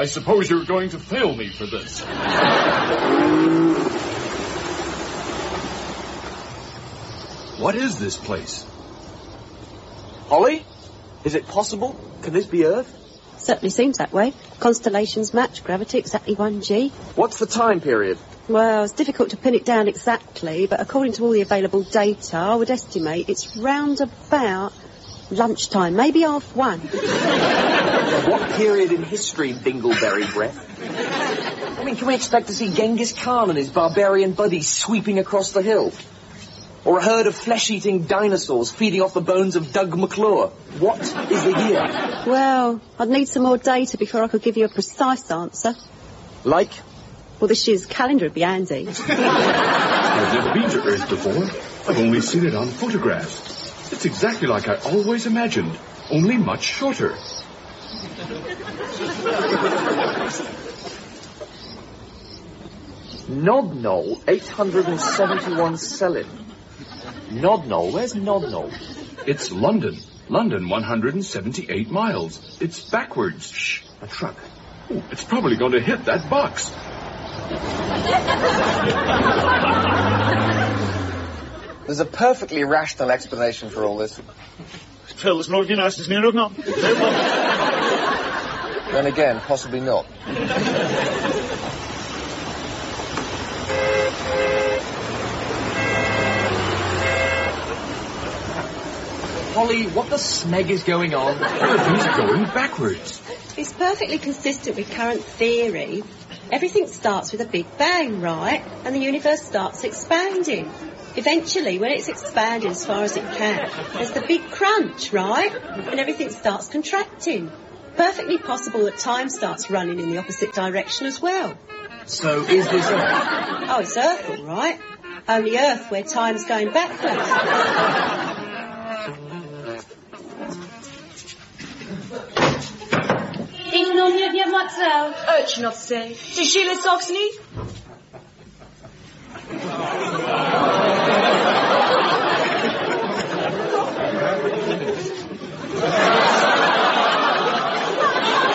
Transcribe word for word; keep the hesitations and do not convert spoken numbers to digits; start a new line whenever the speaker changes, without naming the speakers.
I suppose you're going to fail me for this. What is this place?
Holly? Is it possible? Can this be Earth?
Certainly seems that way. Constellations match, gravity exactly one G.
What's the time period?
Well, it's difficult to pin it down exactly, but according to all the available data, I would estimate it's round about lunchtime, maybe half one.
What period in history, Dingleberry breath? I mean, can we expect to see Genghis Khan and his barbarian buddies sweeping across the hill? Or a herd of flesh-eating dinosaurs feeding off the bones of Doug McClure? What is the year?
Well, I'd need some more data before I could give you a precise answer.
Like?
Well, this year's calendar would be handy.
I've never been to Earth before. I've only seen it on photographs. It's exactly like I always imagined, only much shorter.
Nodnol, eight hundred seventy-one Selin. Nodnol? Where's Nodnol?
It's London. London, one hundred seventy-eight miles. It's backwards. Shh, a truck. Oh, it's probably going to hit that box.
There's a perfectly rational explanation for all this. Then again, possibly not. Holly, what the smeg is going on?
He's going backwards.
It's perfectly consistent with current theory. Everything starts with a big bang, right? And the universe starts expanding. Eventually, when it's expanded as far as it can, there's the big crunch, right? And everything starts contracting. Perfectly possible that time starts running in the opposite direction as well.
So is this Earth?
Oh, it's Earth, all right. Only Earth where time's going backwards.
Ik noem je weer Marcel.
Urchin of say. Did Sheila Soxley?